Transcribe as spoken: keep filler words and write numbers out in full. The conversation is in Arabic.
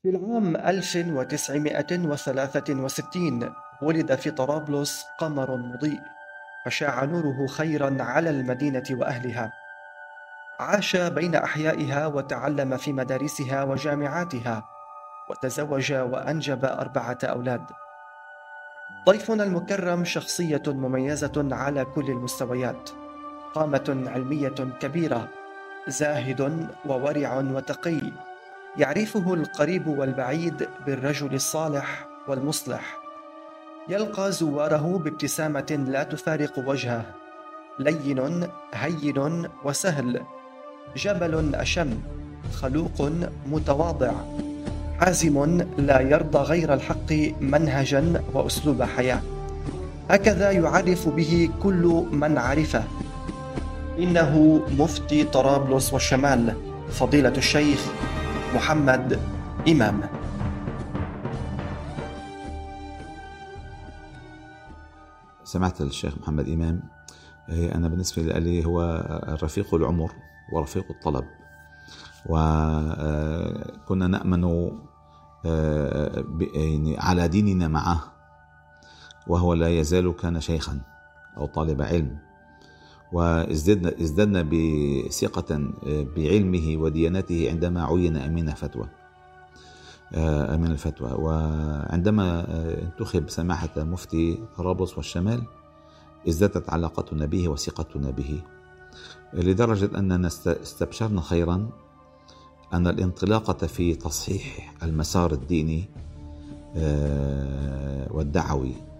في العام ألف وتسعمائة وثلاثة وستين ولد في طرابلس قمر مضيء، فشاع نوره خيرا على المدينة وأهلها. عاش بين أحيائها وتعلم في مدارسها وجامعاتها، وتزوج وأنجب أربعة أولاد. ضيفنا المكرم شخصية مميزة على كل المستويات، قامة علمية كبيرة، زاهد وورع وتقي، يعرفه القريب والبعيد بالرجل الصالح والمصلح. يلقى زواره بابتسامة لا تفارق وجهه، لين هين وسهل، جبل أشم، خلوق متواضع، حازم لا يرضى غير الحق منهجا وأسلوب حياة. هكذا يعرف به كل من عرفه. إنه مفتي طرابلس والشمال، فضيلة الشيخ محمد إمام. سمعت الشيخ محمد إمام. أنا بالنسبة لي هو رفيق العمر ورفيق الطلب، وكنا نأمن على ديننا معه، وهو لا يزال كان شيخا أو طالب علم، وازددنا ازددنا بثقة بعلمه وديانته عندما عين أمين فتوى أمين الفتوى. وعندما انتخب سماحة مفتي طرابلس والشمال ازدادت علاقتنا به وثقتنا به، لدرجة أننا استبشرنا خيرا أن الانطلاقة في تصحيح المسار الديني والدعوي